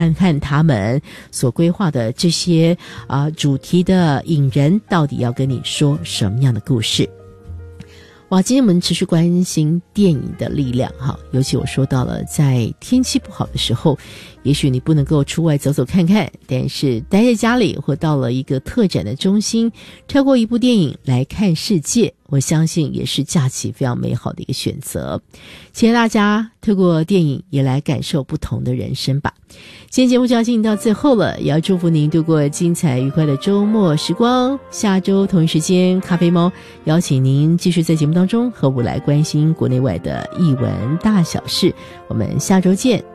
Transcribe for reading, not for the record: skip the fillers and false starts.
看看他们所规划的这些主题的影人到底要跟你说什么样的故事。哇，今天我们持续关心电影的力量哈，尤其我说到了在天气不好的时候，也许你不能够出外走走看看，但是待在家里或到了一个特展的中心，跳过一部电影来看世界，我相信也是假期非常美好的一个选择。期待大家透过电影也来感受不同的人生吧。今天节目就要进行到最后了，也要祝福您度过精彩愉快的周末时光。下周同一时间，咖啡猫邀请您继续在节目当中和我来关心国内外的艺文大小事。我们下周见。